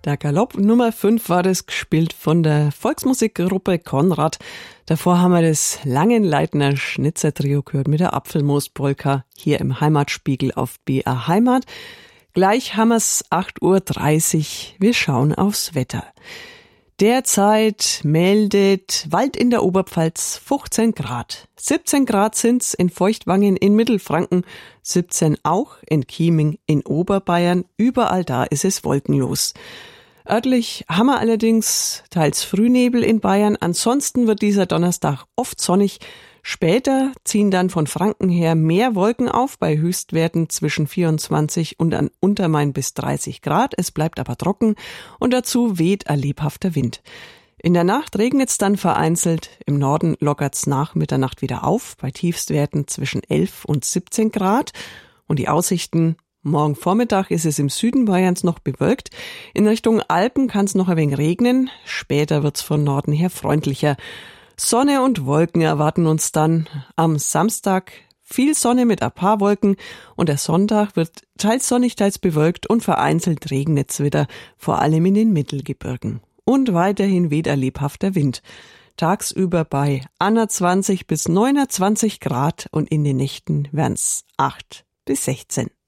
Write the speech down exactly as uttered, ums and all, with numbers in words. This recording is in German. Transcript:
Der Galopp Nummer fünf war das, gespielt von der Volksmusikgruppe Konrad. Davor haben wir das Langenleitner Schnitzer-Trio gehört mit der Apfelmus-Polka hier im Heimatspiegel auf B R Heimat. Gleich haben wir's acht Uhr dreißig. Wir schauen aufs Wetter. Derzeit meldet Wald in der Oberpfalz fünfzehn Grad. siebzehn Grad sind's in Feuchtwangen in Mittelfranken, siebzehn auch in Chieming in Oberbayern. Überall da ist es wolkenlos. Örtlich haben wir allerdings teils Frühnebel in Bayern. Ansonsten wird dieser Donnerstag oft sonnig. Später ziehen dann von Franken her mehr Wolken auf, bei Höchstwerten zwischen vierundzwanzig und an Untermain bis dreißig Grad. Es bleibt aber trocken und dazu weht ein lebhafter Wind. In der Nacht regnet's dann vereinzelt. Im Norden lockert's nach Mitternacht wieder auf, bei Tiefstwerten zwischen elf und siebzehn Grad. Und die Aussichten: Morgen Vormittag ist es im Süden Bayerns noch bewölkt. In Richtung Alpen kann es noch ein wenig regnen. Später wird's von Norden her freundlicher. Sonne und Wolken erwarten uns dann. Am Samstag viel Sonne mit ein paar Wolken und der Sonntag wird teils sonnig, teils bewölkt und vereinzelt regnet's wieder, vor allem in den Mittelgebirgen. Und weiterhin weht ein lebhafter Wind. Tagsüber bei einundzwanzig bis neunundzwanzig Grad und in den Nächten wären's acht bis sechzehn.